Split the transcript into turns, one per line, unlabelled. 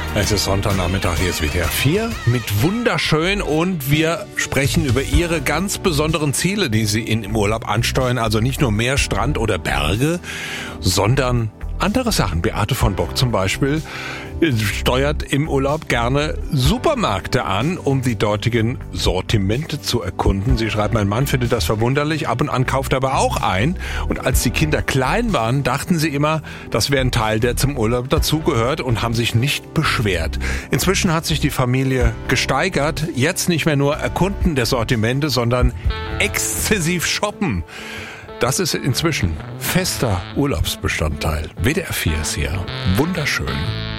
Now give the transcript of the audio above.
Es ist Sonntagnachmittag, hier ist WDR 4 mit wunderschön und wir sprechen über Ihre ganz besonderen Ziele, die Sie im Urlaub ansteuern. Also nicht nur Meer, Strand oder Berge, sondern andere Sachen. Beate von Bock zum Beispiel steuert im Urlaub gerne Supermärkte an, um die dortigen Sortimente zu erkunden. Sie schreibt, mein Mann findet das verwunderlich, ab und an kauft er aber auch ein. Und als die Kinder klein waren, dachten sie immer, das wäre ein Teil, der zum Urlaub dazugehört und haben sich nicht beschwert. Inzwischen hat sich die Familie gesteigert. Jetzt nicht mehr nur Erkunden der Sortimente, sondern exzessiv shoppen. Das ist inzwischen fester Urlaubsbestandteil. WDR 4 ist hier. Wunderschön.